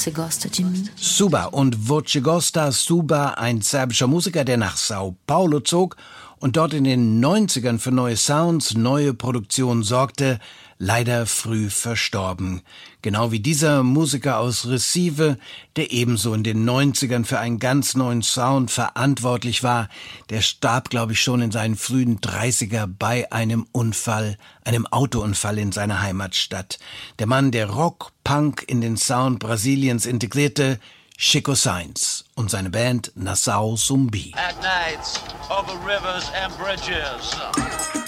Você gosta de mim? Suba und Voce Gosta Suba, ein serbischer Musiker, der nach Sao Paulo zog und dort in den 90ern für neue Sounds, neue Produktionen sorgte, leider früh verstorben. Genau wie dieser Musiker aus Recife, der ebenso in den 90ern für einen ganz neuen Sound verantwortlich war. Der starb, glaube ich, schon in seinen frühen 30er bei einem Autounfall in seiner Heimatstadt. Der Mann, der Rock, Punk in den Sound Brasiliens integrierte, Chico Sainz und seine Band Nação Zumbi. At night, over rivers and bridges.